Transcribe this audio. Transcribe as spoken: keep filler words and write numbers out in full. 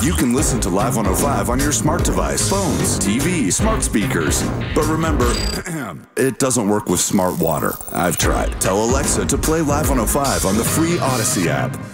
You can listen to Live one oh five on your smart device, phones, T V, smart speakers. But remember, it doesn't work with smart water. I've tried. Tell Alexa to play Live one oh five on the free Odyssey app.